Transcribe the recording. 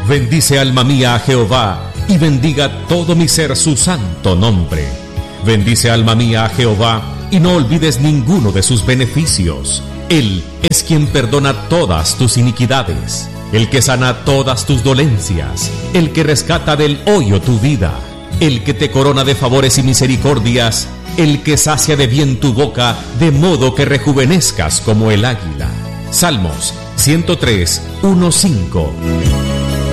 Bendice alma mía a Jehová, y bendiga todo mi ser su santo nombre. Bendice alma mía a Jehová, y no olvides ninguno de sus beneficios. Él es quien perdona todas tus iniquidades, el que sana todas tus dolencias, el que rescata del hoyo tu vida, el que te corona de favores y misericordias, el que sacia de bien tu boca, de modo que rejuvenezcas como el águila. Salmos 103, 1-5.